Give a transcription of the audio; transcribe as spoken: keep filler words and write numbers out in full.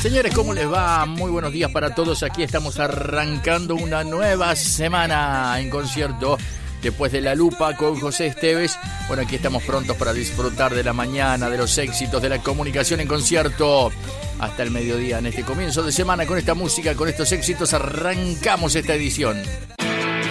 Señores, ¿cómo les va? Muy buenos días para todos. Aquí estamos arrancando una nueva semana en concierto. Después de La Lupa con José Esteves. Bueno, aquí estamos prontos para disfrutar de la mañana, de los éxitos, de la comunicación en concierto. Hasta el mediodía en este comienzo de semana con esta música, con estos éxitos, arrancamos esta edición.